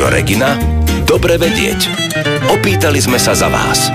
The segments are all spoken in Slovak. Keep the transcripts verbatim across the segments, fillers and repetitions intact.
Rádio Regina. Dobre vedieť. Opýtali sme sa za vás.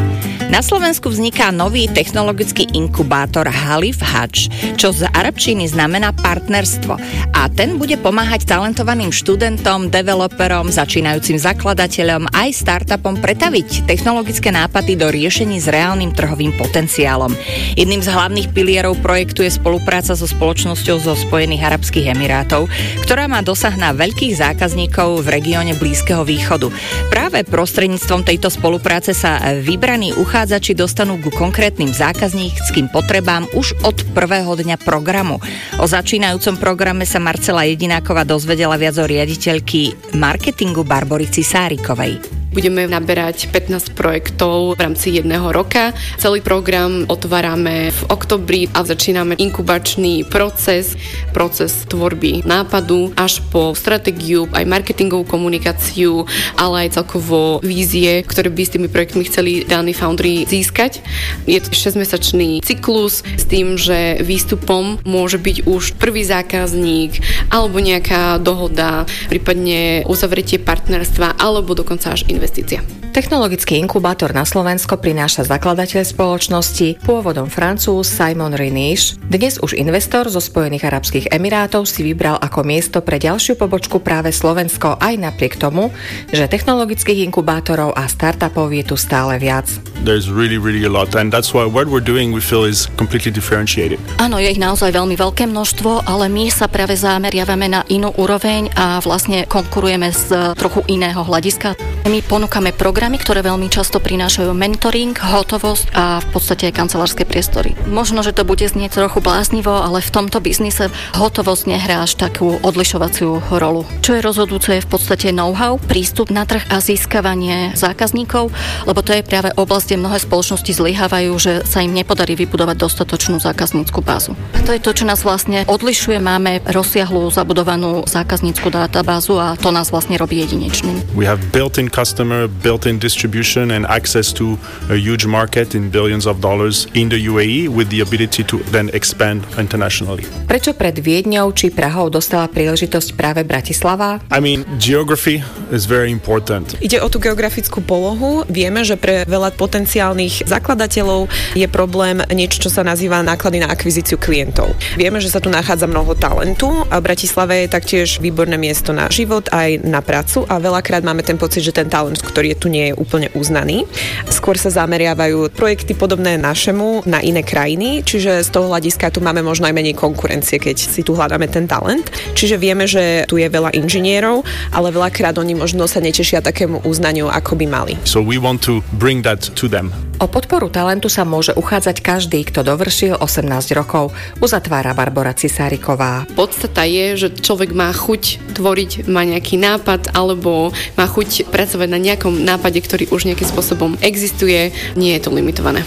Na Slovensku vzniká nový technologický inkubátor Halif Hutch, čo z arabčiny znamená partnerstvo. A ten bude pomáhať talentovaným študentom, developerom, začínajúcim zakladateľom aj startupom pretaviť technologické nápady do riešení s reálnym trhovým potenciálom. Jedným z hlavných pilierov projektu je spolupráca so spoločnosťou zo Spojených arabských emirátov, ktorá má dosah na veľkých zákazníkov v regióne Blízkeho východu. Práve prostredníctvom tejto spolupráce sa vybraní uchádzači dostanú ku konkrétnym zákazníckym potrebám už od prvého dňa programu. O začínajúcom programe sa Marcela Jedináková dozvedela viac o riaditeľky marketingu Barbory Cisárikovej. Budeme naberať pätnásť projektov v rámci jedného roka. Celý program otvárame v októbri a začíname inkubačný proces, proces tvorby nápadu až po stratégiu, aj marketingovú komunikáciu, ale aj celkovo vízie, ktoré by s tými projektmi chceli daní foundry získať. Je to šesťmesačný cyklus s tým, že výstupom môže byť už prvý zákazník alebo nejaká dohoda, prípadne uzavretie partnerstva alebo dokonca až investícia. Investícia. Technologický inkubátor na Slovensko prináša zakladateľ spoločnosti, pôvodom Francúz Simon Renish. Dnes už investor zo Spojených arabských emirátov si vybral ako miesto pre ďalšiu pobočku práve Slovensko aj napriek tomu, že technologických inkubátorov a startupov je tu stále viac. There's really, really a lot, and that's why what we're doing we feel is completely differentiated. Áno, je ich naozaj veľmi veľké množstvo, ale my sa práve zameriavame na inú úroveň a vlastne konkurujeme z trochu iného hľadiska. My ponúkame programy, ktoré veľmi často prinášajú mentoring, hotovosť a v podstate aj kancelárske priestory. Možno, že to bude znieť trochu bláznivo, ale v tomto biznise hotovosť nehrá až takú odlišovaciu rolu. Čo je rozhodujúce je v podstate know-how, prístup na trh a získavanie zákazníkov, lebo to je práve oblasť, kde mnohé spoločnosti zlyhávajú, že sa im nepodarí vybudovať dostatočnú zákaznícku bázu. A to je to, čo nás vlastne odlišuje. Máme rozsiahlu zabudovanú zákaznícku databázu a to nás vlastne robí jedinečným. We have built-in customer, built-in distribution and access to a huge market in billions of dollars in the U A E with the ability to then expand internationally. Prečo pred Viedňou či Prahou dostala príležitosť práve Bratislava? I mean, geography is very important. Ide o tú geografickú polohu. Vieme, že pre veľa potenciálnych zakladateľov je problém niečo, čo sa nazýva náklady na akvizíciu klientov. Vieme, že sa tu nachádza mnoho talentu a Bratislava je taktiež výborné miesto na život aj na prácu a veľakrát máme ten pocit, že ten talent, ktorý je tu, nie je úplne uznaný. Skôr sa zameriavajú projekty podobné našemu na iné krajiny, čiže z toho hľadiska tu máme možno aj menej konkurencie, keď si tu hľadáme ten talent. Čiže vieme, že tu je veľa inžinierov, ale veľakrát oni možno sa netešia takému uznaniu, ako by mali. So we want to bring that to them. O podporu talentu sa môže uchádzať každý, kto dovršil osemnásť rokov, uzatvára Barbora Cisáriková. Podstata je, že človek má chuť tvoriť, má nejaký nápad alebo má chuť pracovať na nejakom nápade, ktorý už nejakým spôsobom existuje, nie je to limitované.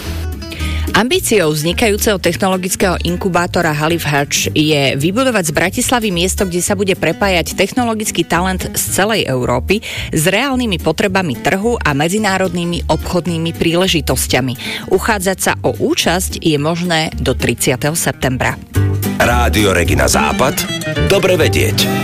Ambíciou vznikajúceho technologického inkubátora Halif Hutch je vybudovať z Bratislavy miesto, kde sa bude prepájať technologický talent z celej Európy s reálnymi potrebami trhu a medzinárodnými obchodnými príležitosťami. Uchádzať sa o účasť je možné do tridsiateho septembra. Rádio Regina Západ. Dobre vedieť.